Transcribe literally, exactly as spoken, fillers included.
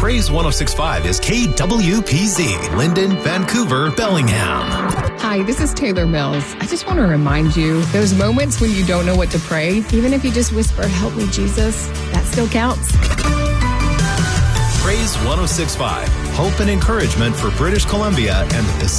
Praise ten sixty-five is K W P Z, Linden, Vancouver, Bellingham. Hi, this is Taylor Mills. I just want to remind you, those moments when you don't know what to pray, even if you just whisper, "Help me, Jesus," that still counts. Praise ten sixty-five, hope and encouragement for British Columbia and the Pacific